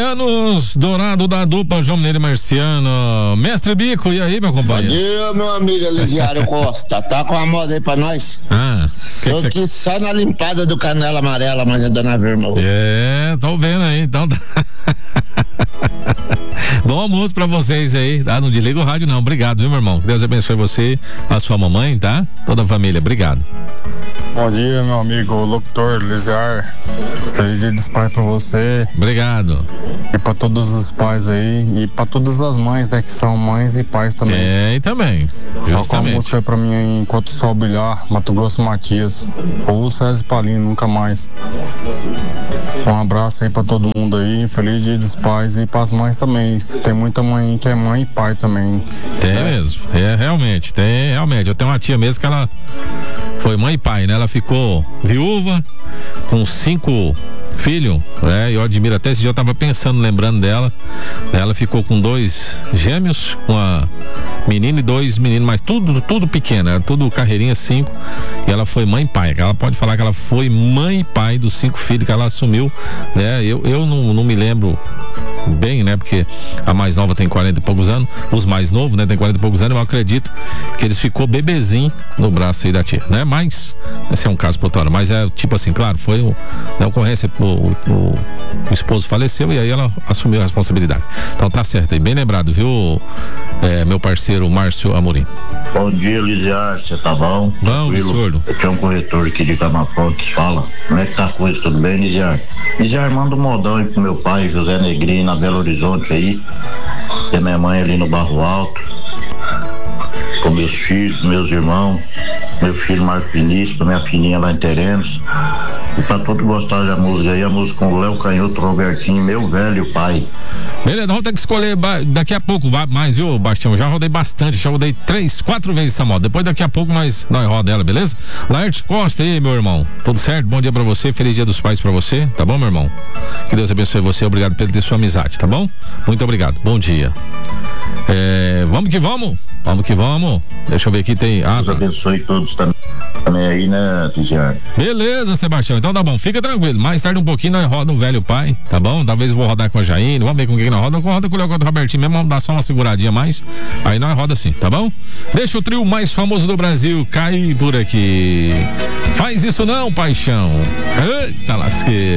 anos, Dourado da dupla João Mineiro e Marciano. Mestre Bico, e aí, meu companheiro? Bom dia, meu amigo Elisiário Costa. Tá com a moda aí pra nós? Tô aqui só na limpada do Canela Amarela, mas a dona Vermelha. Tô vendo aí, então. Bom almoço pra vocês aí, tá? Não desliga o rádio não, obrigado, viu, meu irmão? Deus abençoe você, a sua mamãe, tá? Toda a família, obrigado. Bom dia, meu amigo locutor Lisiar. Feliz dia dos pais pra você. Obrigado. E pra todos os pais aí. E pra todas as mães, né? Que são mães e pais também. E também. Toca uma música aí pra mim aí, Enquanto o Sol Brilhar, Mato Grosso Matias. Ou César Palino, nunca mais. Um abraço aí pra todo mundo aí. Feliz dia dos pais e pras mães também. Tem muita mãe que é mãe e pai também. Tem mesmo. Realmente. Eu tenho uma tia mesmo que ela foi mãe e pai, né? Ela ficou viúva com 5 filhos, né? Eu admiro até esse dia, eu tava pensando, lembrando dela. Ela ficou com 2 gêmeos, uma menina e 2 meninos, mas tudo pequeno, era tudo carreirinha 5. E ela foi mãe e pai. Ela pode falar que ela foi mãe e pai dos 5 filhos que ela assumiu, né? Eu não me lembro bem, né? Porque a mais nova tem 40 e poucos anos, os mais novos, né? Tem 40 e poucos anos, eu acredito que eles ficou bebezinho no braço aí da tia, né? Mas, esse é um caso por hora, mas é tipo assim, claro, foi na ocorrência, o esposo faleceu e aí ela assumiu a responsabilidade. Então tá certo aí, bem lembrado, viu, meu parceiro Márcio Amorim. Bom dia, Lisiar, você tá bom? Bom, absurdo. Eu tinha um corretor aqui de Camapão que fala, como é que tá a coisa, tudo bem, Lisiar? Lisiar, manda um modão aí pro meu pai, José Negrinho, na Belo Horizonte aí, e minha mãe ali no Barro Alto, com meus filhos, meus irmãos, meu filho Marco Vinícius, minha filhinha lá em Terenos, e pra todos gostarem da música aí, a música com o Léo Canhoto, Robertinho, meu velho pai. Beleza, vamos ter que escolher daqui a pouco mais, viu, Bastião? Já rodei bastante, já rodei 3, 4 vezes essa moda. Depois daqui a pouco nós roda ela, beleza? Laerte Costa, e aí, meu irmão? Tudo certo? Bom dia pra você, feliz dia dos pais pra você, tá bom, meu irmão? Que Deus abençoe você, obrigado por ter sua amizade, tá bom? Muito obrigado, bom dia. Vamos que vamos. Vamos que vamos. Deixa eu ver aqui, tem... Deus abençoe todos também aí, né, Tiziano? Beleza, Sebastião. Então tá bom, fica tranquilo. Mais tarde um pouquinho nós roda o velho pai, tá bom? Talvez eu vou rodar com a Jaine, vamos ver com quem nós roda. Roda com o Robertinho mesmo, vamos dar só uma seguradinha mais. Aí nós roda assim, tá bom? Deixa o trio mais famoso do Brasil cair por aqui. Faz isso não, paixão. Eita lasqueira.